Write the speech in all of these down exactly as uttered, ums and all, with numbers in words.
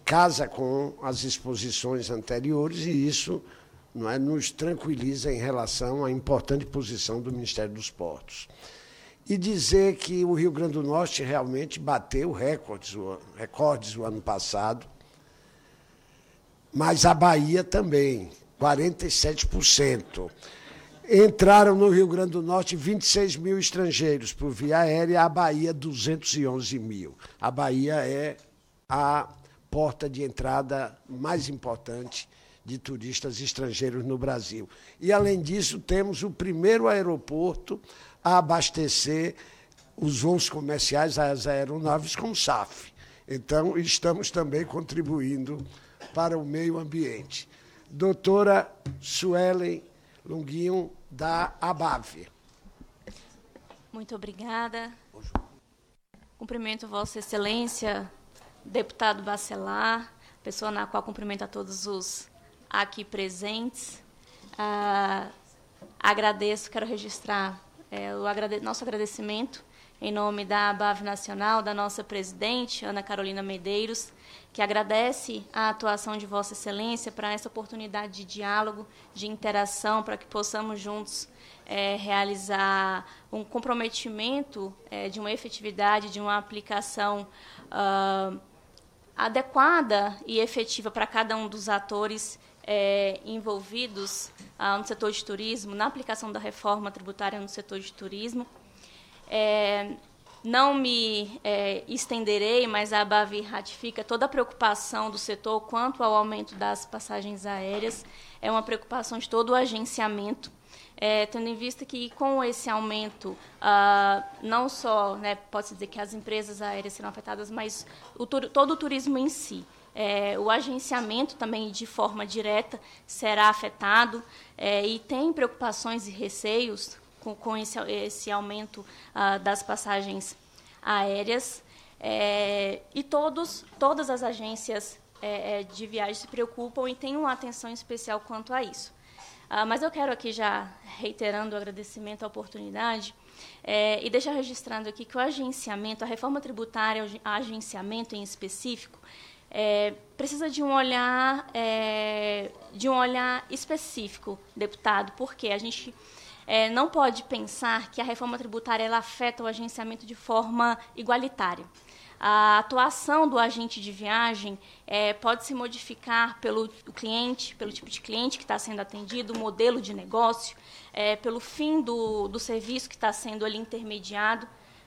casa com as exposições anteriores, e isso não é, nos tranquiliza em relação à importante posição do Ministério dos Portos. E dizer que o Rio Grande do Norte realmente bateu recordes, recordes o ano passado, mas a Bahia também, quarenta e sete por cento. Entraram no Rio Grande do Norte vinte e seis mil estrangeiros por via aérea, a Bahia duzentos e onze mil. A Bahia é a porta de entrada mais importante de turistas estrangeiros no Brasil. E, além disso, temos o primeiro aeroporto a abastecer os voos comerciais às aeronaves com S A F. Então, estamos também contribuindo para o meio ambiente. Doutora Suelen Longuinho, da ABAV. Muito obrigada. Cumprimento Vossa Excelência, deputado Bacelar, pessoa na qual cumprimento a todos os aqui presentes. Ah, agradeço, quero registrar é, o agrade- nosso agradecimento em nome da ABAV Nacional, da nossa presidente, Ana Carolina Medeiros, que agradece a atuação de Vossa Excelência para essa oportunidade de diálogo, de interação, para que possamos juntos é, realizar um comprometimento é, de uma efetividade, de uma aplicação ah, adequada e efetiva para cada um dos atores é, envolvidos ah, no setor de turismo, na aplicação da reforma tributária no setor de turismo. É, não me é, estenderei, mas a ABAV ratifica toda a preocupação do setor quanto ao aumento das passagens aéreas. É uma preocupação de todo o agenciamento, é, tendo em vista que, com esse aumento, ah, não só, né, pode-se dizer que as empresas aéreas serão afetadas, mas o, todo o turismo em si. É, o agenciamento também, de forma direta, será afetado, é, e tem preocupações e receios com, com esse, esse aumento ah, das passagens aéreas, é, e todos, todas as agências é, de viagem se preocupam e têm uma atenção especial quanto a isso. Ah, mas eu quero aqui, já reiterando o agradecimento à oportunidade, é, e deixar registrando aqui que o agenciamento, a reforma tributária, o agenciamento em específico, é, precisa de um olhar, é, de um olhar específico, deputado, porque a gente É, não pode pensar que a reforma tributária ela afeta o agenciamento de forma igualitária. A atuação do agente de viagem é, pode se modificar pelo cliente, pelo tipo de cliente que está sendo atendido, o modelo de negócio, é, pelo fim do, do serviço que está sendo ali intermediado.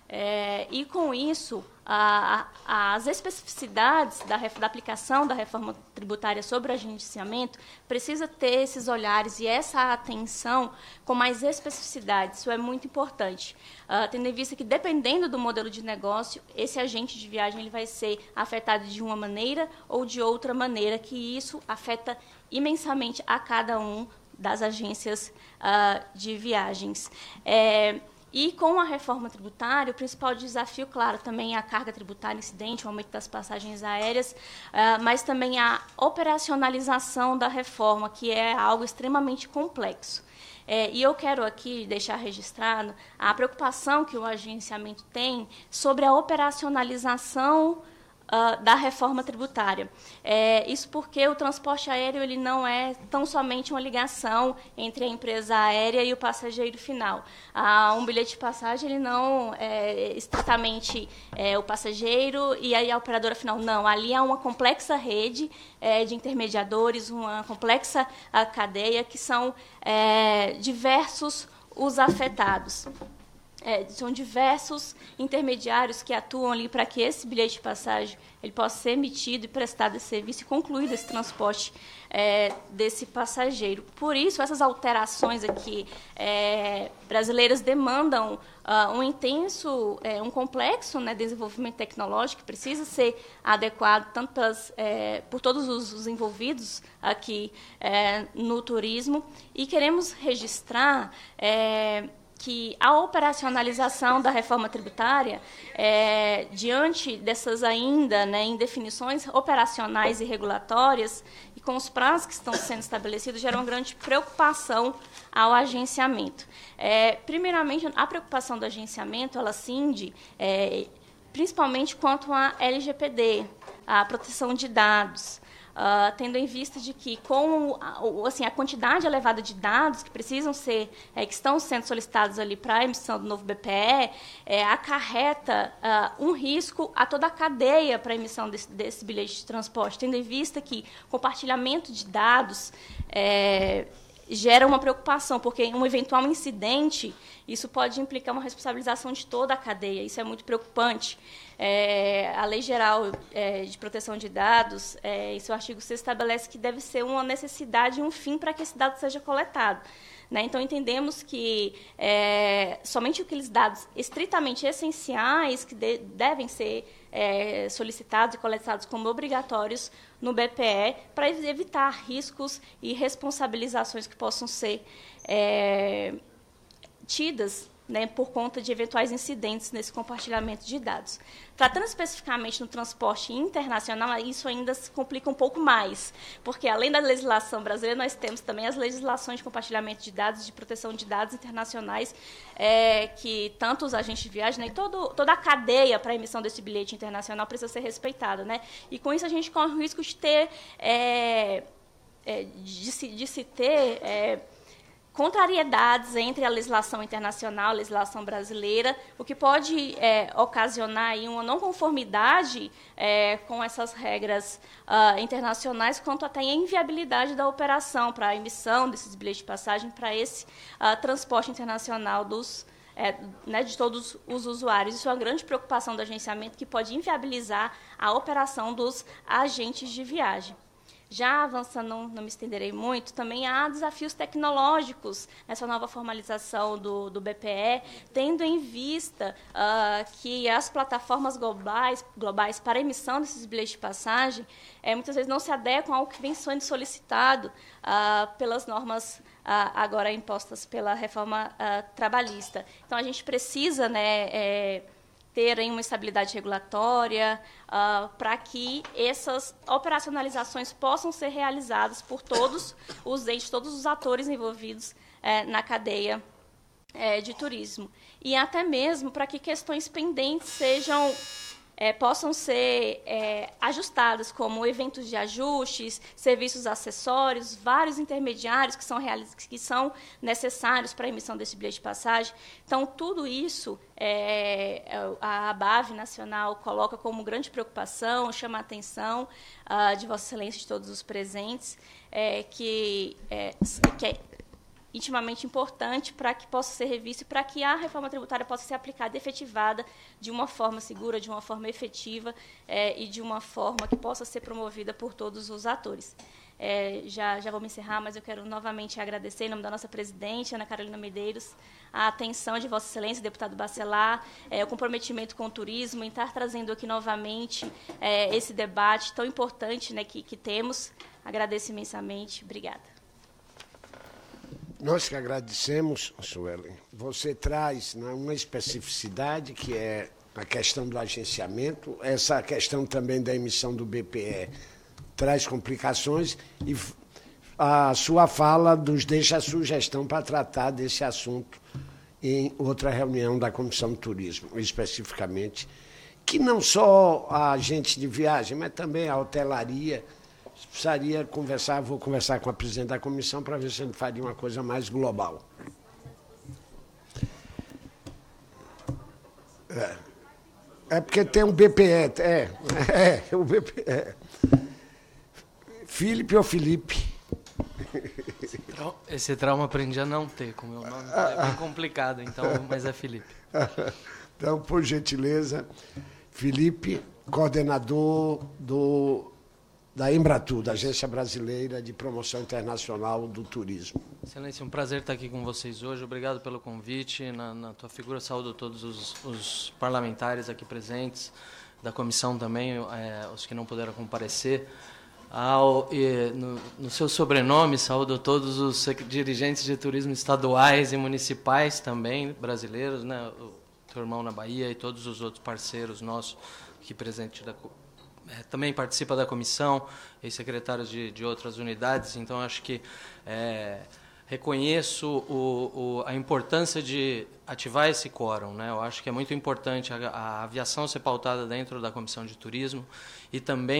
É, e, com isso, a, a, as especificidades da, da aplicação da reforma tributária sobre o agenciamento precisa ter esses olhares e essa atenção com mais especificidade. Isso é muito importante, uh, tendo em vista que, dependendo do modelo de negócio, esse agente de viagem ele vai ser afetado de uma maneira ou de outra maneira, que isso afeta imensamente a cada um das agências uh, de viagens. É, E, com a reforma tributária, o principal desafio, claro, também é a carga tributária incidente, o aumento das passagens aéreas, uh, mas também a operacionalização da reforma, que é algo extremamente complexo. É, e eu quero aqui deixar registrado a preocupação que o agenciamento tem sobre a operacionalização Uh, da reforma tributária. É, isso porque o transporte aéreo ele não é tão somente uma ligação entre a empresa aérea e o passageiro final. Ah, um bilhete de passagem ele não é estritamente é, o passageiro e aí a operadora final. Não, ali há uma complexa rede é, de intermediadores, uma complexa a, cadeia, que são é, diversos os afetados. É, são diversos intermediários que atuam ali para que esse bilhete de passagem ele possa ser emitido e prestado esse serviço e concluído esse transporte é, desse passageiro. Por isso, essas alterações aqui é, brasileiras demandam uh, um intenso, é, um complexo, né, desenvolvimento tecnológico que precisa ser adequado tanto pelas, é, por todos os, os envolvidos aqui é, no turismo. E queremos registrar É, que a operacionalização da reforma tributária, é, diante dessas ainda, né, indefinições operacionais e regulatórias, e com os prazos que estão sendo estabelecidos, gera uma grande preocupação ao agenciamento. É, primeiramente, a preocupação do agenciamento, ela cinde, é, principalmente quanto à L G P D, a proteção de dados. Uh, tendo em vista de que, com assim, a quantidade elevada de dados que precisam ser, é, que estão sendo solicitados ali para a emissão do novo B P E, é, acarreta uh, um risco a toda a cadeia para a emissão desse, desse bilhete de transporte, tendo em vista que compartilhamento de dados é, gera uma preocupação, porque um eventual incidente, isso pode implicar uma responsabilização de toda a cadeia, isso é muito preocupante. É, a Lei Geral é, de Proteção de Dados, é, em seu artigo seis, estabelece que deve ser uma necessidade e um fim para que esse dado seja coletado. Né? Então, entendemos que é, somente aqueles dados estritamente essenciais que de, devem ser é, solicitados e coletados como obrigatórios no B P E, para evitar riscos e responsabilizações que possam ser é, tidas, né, por conta de eventuais incidentes nesse compartilhamento de dados. Tratando especificamente no transporte internacional, isso ainda se complica um pouco mais, porque, além da legislação brasileira, nós temos também as legislações de compartilhamento de dados, de proteção de dados internacionais, é, que tanto os agentes de viagem, né, e todo, toda a cadeia para a emissão desse bilhete internacional precisa ser respeitada. Né? E, com isso, a gente corre o risco de ter, é, é, de, se, de se ter... É, contrariedades entre a legislação internacional e a legislação brasileira, o que pode é, ocasionar aí uma não conformidade é, com essas regras uh, internacionais, quanto até a inviabilidade da operação para a emissão desses bilhetes de passagem para esse uh, transporte internacional dos, é, né, de todos os usuários. Isso é uma grande preocupação do agenciamento, que pode inviabilizar a operação dos agentes de viagem. Já avançando, não, não me estenderei muito, também há desafios tecnológicos nessa nova formalização do, do B P E, tendo em vista uh, que as plataformas globais, globais para emissão desses bilhetes de passagem é, muitas vezes não se adequam ao que vem sendo solicitado uh, pelas normas uh, agora impostas pela reforma uh, trabalhista. Então, a gente precisa, né, é, ter aí uma estabilidade regulatória uh, para que essas operacionalizações possam ser realizadas por todos os entes, todos os atores envolvidos eh, na cadeia eh, de turismo. E até mesmo para que questões pendentes sejam... É, possam ser é, ajustadas, como eventos de ajustes, serviços acessórios, vários intermediários que são, realis- que são necessários para a emissão desse bilhete de passagem. Então, tudo isso é, a ABAV Nacional coloca como grande preocupação, chama a atenção uh, de Vossa Excelência, de todos os presentes, é, que, é, que é intimamente importante para que possa ser revisto e para que a reforma tributária possa ser aplicada e efetivada de uma forma segura, de uma forma efetiva é, e de uma forma que possa ser promovida por todos os atores. É, já, já vou me encerrar, mas eu quero novamente agradecer, em nome da nossa presidente, Ana Carolina Medeiros, a atenção de Vossa Excelência, deputado Bacelar, é, o comprometimento com o turismo, em estar trazendo aqui novamente é, esse debate tão importante, né, que, que temos. Agradeço imensamente. Obrigada. Nós que agradecemos, Suelen. Você traz, né, uma especificidade, que é a questão do agenciamento, essa questão também da emissão do B P E traz complicações, e a sua fala nos deixa a sugestão para tratar desse assunto em outra reunião da Comissão de Turismo, especificamente, que não só a agente de viagem, mas também a hotelaria. Precisaria conversar, vou conversar com a presidente da comissão para ver se ele faria uma coisa mais global. É, é porque tem um B P E, é, é, o B P E. Felipe ou Felipe? Esse trauma aprendi a não ter, com o meu nome é bem complicado, então, mas é Felipe. Então, por gentileza, Felipe, coordenador do... da Embratur, da Agência Brasileira de Promoção Internacional do Turismo. Excelência, um prazer estar aqui com vocês hoje. Obrigado pelo convite. Na, na tua figura, saúdo todos os, os parlamentares aqui presentes, da comissão também, é, os que não puderam comparecer. Ao, e, no, no seu sobrenome, saúdo todos os dirigentes de turismo estaduais e municipais também, brasileiros, né? O teu irmão na Bahia e todos os outros parceiros nossos aqui presentes da É, também participa da comissão, e secretários de, de outras unidades, então acho que é, reconheço o, o, a importância de ativar esse quórum, né? Eu acho que é muito importante a, a aviação ser pautada dentro da Comissão de Turismo e também